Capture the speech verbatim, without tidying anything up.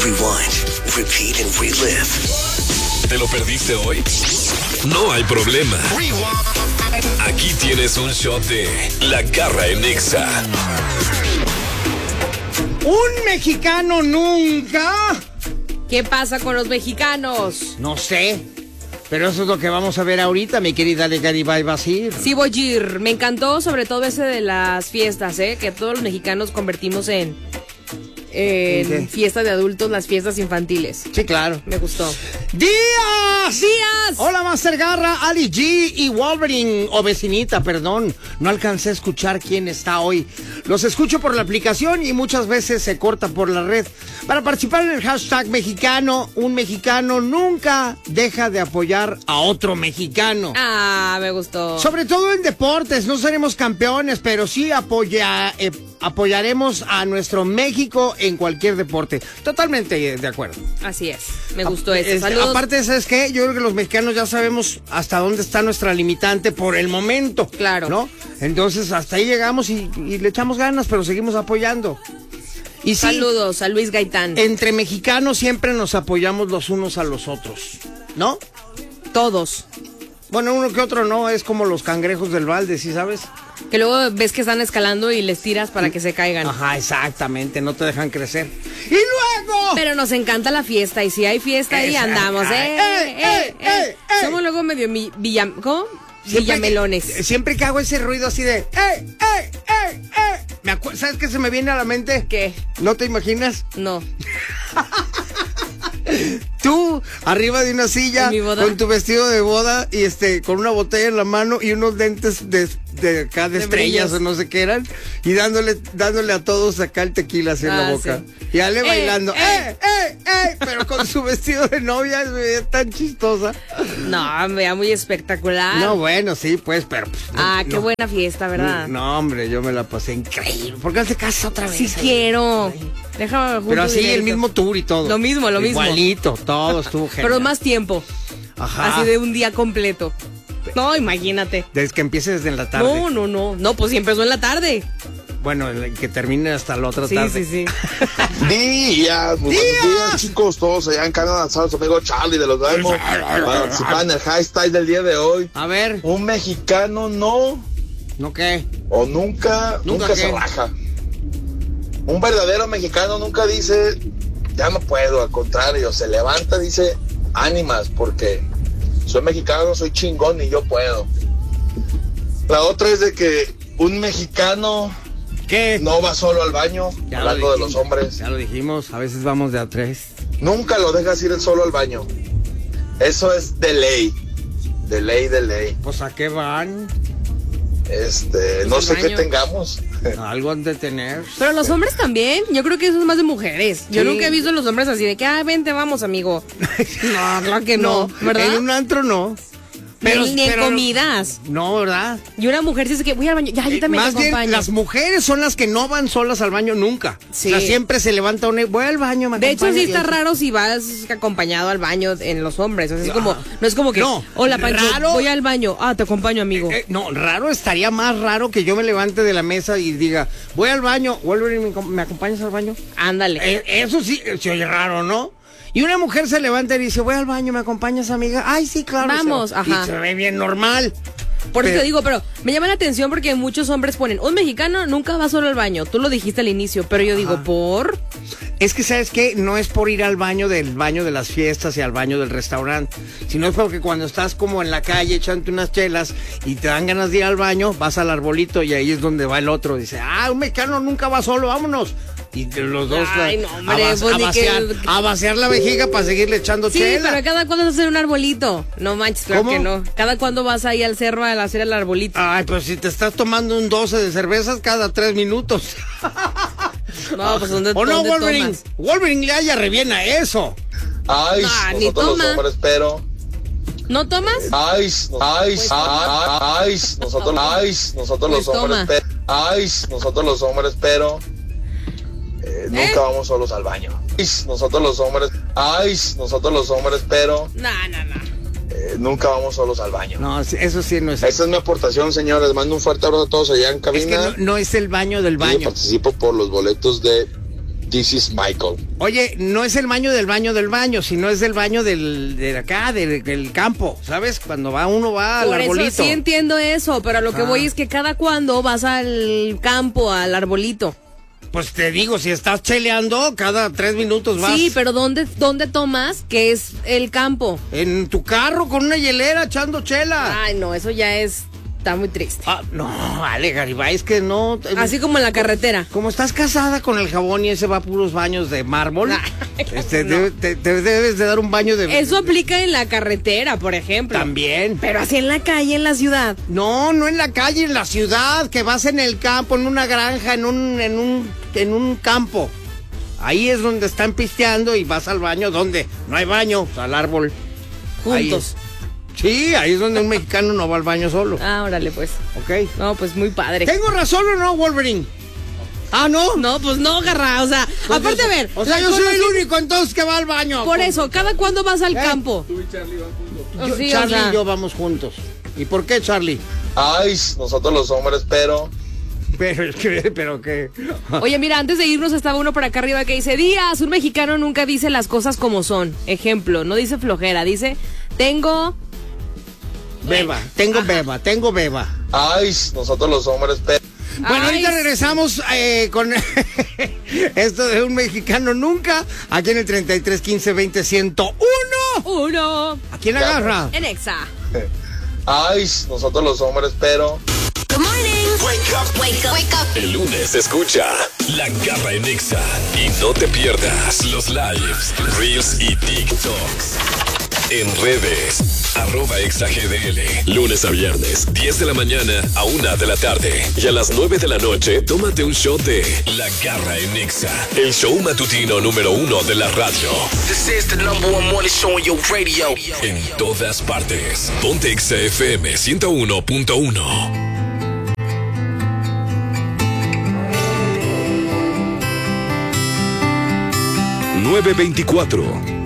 rewind, repeat and relive. ¿Te lo perdiste hoy? No hay problema. Aquí tienes un shot de La Garra en Nexa. ¿Un mexicano nunca? ¿Qué pasa con los mexicanos? No sé, pero eso es lo que vamos a ver ahorita, mi querida Garibay Basir. Sí, Boyir, me encantó sobre todo ese de las fiestas, ¿eh? Que todos los mexicanos convertimos en, en ¿Qué? fiestas de adultos, las fiestas infantiles. Sí, claro. Me gustó. ¡Díaz! ¡Díaz! Hola, Master Garra, Ali G y Wolverine, o vecinita, perdón. No alcancé a escuchar quién está hoy. Los escucho por la aplicación y muchas veces se corta por la red. Para participar en el hashtag mexicano, un mexicano nunca deja de apoyar a otro mexicano. Ah, me gustó. Sobre todo en deportes, no seremos campeones, pero sí apoya, eh, apoyaremos a nuestro México en cualquier deporte. Totalmente de acuerdo. Así es, me gustó A- eso. es- Saludos. Aparte, ¿sabes qué? Yo creo que los mexicanos ya sabemos hasta dónde está nuestra limitante por el momento. Claro. ¿No? Entonces, hasta ahí llegamos y, y le echamos ganas, pero seguimos apoyando. Y sí, Saludos a Luis Gaitán. entre mexicanos siempre nos apoyamos los unos a los otros, ¿no? Todos. Bueno, uno que otro no, es como los cangrejos del balde, ¿sí sabes? Que luego ves que están escalando y les tiras para que se caigan. Ajá, exactamente, no te dejan crecer. ¡Y luego! Pero nos encanta la fiesta y si hay fiesta ahí Exacto. andamos, ¿eh? ¡Ey, ey, ey, ey! Somos luego medio mi, villa, ¿cómo? Siempre Villamelones. que- siempre que hago ese ruido así de ¡ey, ey, ey, ey! Me acu- ¿Sabes qué se me viene a la mente? ¿Qué? ¿No te imaginas? No. Tú, arriba de una silla, ¿En mi boda? con tu vestido de boda y este, con una botella en la mano y unos lentes de, de acá de, De estrellas brillos. o no sé qué eran, y dándole, dándole a todos acá el tequila así en la Ah, boca. sí. Y Ale Eh, bailando, eh. ¡eh, eh, eh! Pero con su vestido de novia, se veía tan chistosa. No, me veía muy espectacular. No, bueno, sí, pues, pero. pues, no, ah, qué no. buena fiesta, ¿verdad? No, hombre, yo me la pasé increíble. ¿Por qué no te casas otra vez? Sí Ay, quiero. Déjame junto Pero así, dinerito. el mismo tour y todo. Lo mismo, lo mismo. Igualito, todo estuvo genial. Pero más tiempo. Ajá. Así de un día completo. No, imagínate. Desde que empiece desde en la tarde. No, no, no. No, pues sí empezó en la tarde. Bueno, el que termine hasta la otra Sí, tarde. sí, sí. Días, muy buenos días, chicos, todos allá en Canadá, su amigo Charlie de los Diamond, para participar en el hashtag del día de hoy. A ver, Un mexicano no ¿no qué? o nunca, ¿Nunca nunca, qué? se raja. Un verdadero mexicano nunca dice, ya no puedo, al contrario, se levanta, dice, ánimas, porque soy mexicano, soy chingón y yo puedo. La otra es de que un mexicano ¿Qué? no va solo al baño, Ya lo hablando de dijimos, los hombres. Ya lo dijimos, a veces vamos de a tres. Nunca lo dejas ir él solo al baño. Eso es de ley. De ley, de ley. Pues ¿a qué van? Este, no al sé qué baño. tengamos. Algo han de tener. Pero los hombres también. Yo creo que eso es más de mujeres. Yo Sí. nunca he visto a los hombres así de que, ah, vente, vamos, amigo. No, claro que no, ¿verdad? En un antro no. Ni- ni en comidas. No, ¿verdad? Y una mujer dice que voy al baño. Ya, yo también Más te bien, acompaño. las mujeres son las que no van solas al baño nunca. Sí. O sea, siempre se levanta una y voy al baño, me De hecho, acompaña", sí y está eso. raro si vas acompañado al baño en los hombres. O sea, es como, no es como que, No, hola, Pancho, raro. voy al baño. Ah, te acompaño, amigo. Eh, no, raro estaría más raro que yo me levante de la mesa y diga, voy al baño, Wolverine, ¿me, ¿me acompañas al baño? Ándale. Eh, eso sí, eh, se oye raro, ¿no? Y una mujer se levanta y dice, voy al baño, ¿me acompañas, amiga? Ay, sí, claro. Vamos, se va. ajá. Y se ve bien normal. Por eso pero- te digo, pero me llama la atención porque muchos hombres ponen, un mexicano nunca va solo al baño. Tú lo dijiste al inicio, pero yo digo, ¿por? Es que, ¿sabes qué? No es por ir al baño del baño de las fiestas y al baño del restaurante, sino es porque cuando estás como en la calle echándote unas chelas y te dan ganas de ir al baño, vas al arbolito y ahí es donde va el otro. Dice, ah, un mexicano nunca va solo, vámonos. Y de los dos Ay, a- no, hombre, a, vas- pues a ni vaciar, que- a vaciar la vejiga para seguirle echando Sí, chela. pero cada cuando vas a hacer un arbolito. No manches, claro ¿Cómo? que no. Cada cuando vas ahí al cerro a hacer el arbolito. Ay, pero si te estás tomando un doce de cervezas cada tres minutos. No, pues ¿dónde, ¿O no, dónde Wolverine? tomas? Wolverine le haya reviena eso. Ay, No, ni nosotros los toma. hombres, pero. ¿No tomas? Ay, ay, Pues ay, ay, nosotros, ay, nosotros los Pues hombres, toma. pero. Ay, nosotros los hombres, pero. eh, nunca vamos solos al baño. Ay, nosotros los hombres. Ay, nosotros los hombres, pero. No, no, no. eh, nunca vamos solos al baño. No, sí, eso sí no es. Esa es mi aportación, señores. Mando un fuerte abrazo a todos allá en Es cabina. que no, no es el baño del Y baño. participo por los boletos de This is Michael. Oye, no es el baño del baño del baño, sino es del baño del, de acá, del, del campo, ¿sabes? Cuando va uno va al Por arbolito. eso sí entiendo eso, pero a lo que Ah. voy es que cada cuando vas al campo, al arbolito. Pues te digo, si estás cheleando, cada tres minutos vas. Sí, pero ¿dónde, dónde tomas? Que es el campo. En tu carro con una hielera echando chela. Ay, no, eso ya es... Está muy triste. Ah, no, vale, Garibay, es que no. Así como en la carretera. Como estás casada con el jabón y ese va a puros baños de mármol, Ay, este, no. debe- te, te debes de dar un baño de... Eso aplica en la carretera, por ejemplo. También. Pero así en la calle, en la ciudad. No, no en la calle, en la ciudad, que vas en el campo, en una granja, en un, en un, en un campo. Ahí es donde están pisteando y vas al baño, ¿dónde? No hay baño, pues, al árbol. Juntos. Ahí. Sí, ahí es donde un mexicano no va al baño solo. Ah, órale, pues. ¿Ok? No, pues muy padre. ¿Tengo razón o no, Wolverine? Ah, ¿no? No, pues no, garra. O sea, Pues aparte, yo- a ver. O sea, yo soy el único entonces que va al baño. Por eso, ¿cada cuándo vas al ¿Eh? campo? Yo- Sí, o Charlie sea. y yo vamos juntos. ¿Y por qué, Charlie? Ay, nosotros los hombres, pero... Pero es que, pero que... Oye, mira, antes de irnos estaba uno por acá arriba que dice, Díaz, un mexicano nunca dice las cosas como son. Ejemplo, no dice flojera, dice, tengo... Beba, tengo beba, tengo beba. Ay, nosotros los hombres, pero... Bueno, Ay, ahorita regresamos eh, con esto de un mexicano nunca, aquí en el treinta y tres quince veinte ciento uno. Uno. ¿A quién agarra? En Exa. Ay, nosotros los hombres, pero... Good morning. Wake up. Wake up. Wake up. El lunes escucha La Garra en Exa y no te pierdas los lives, reels y TikToks. En redes, arroba exagdl. Lunes a viernes, diez de la mañana a una de la tarde. Y a las nueve de la noche, tómate un shot de La Garra en Exa. El show matutino número uno de la radio. This is the number one morning show on your radio. En todas partes. Ponte Exa F M ciento uno punto uno. nueve veinticuatro.